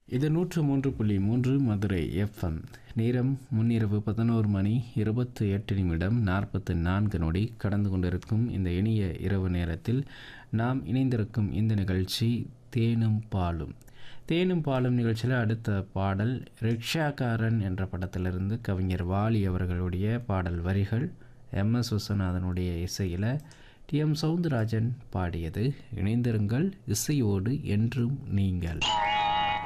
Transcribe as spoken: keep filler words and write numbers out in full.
இது நூற்று மூன்று புள்ளி மூன்று மதுரை எஃப்எம். நேரம் முன்னிரவு பதினோரு மணி இருபத்தி எட்டு நிமிடம் நாற்பத்தி நான்கு நொடி கடந்து கொண்டிருக்கும் இந்த இனிய இரவு நேரத்தில் நாம் இணைந்திருக்கும் இந்த நிகழ்ச்சி தேனும் பாலும். தேனும் பாலும் நிகழ்ச்சியில் அடுத்த பாடல் ரிக்ஷாக்காரன் என்ற படத்திலிருந்து கவிஞர் வாலி அவர்களுடைய பாடல் வரிகள் எம் எஸ் விஸ்வநாதனுடைய இசையில் டி எம் சவுந்தரராஜன் பாடியது. இணைந்திருங்கள், இசையோடு என்றும் நீங்கள்.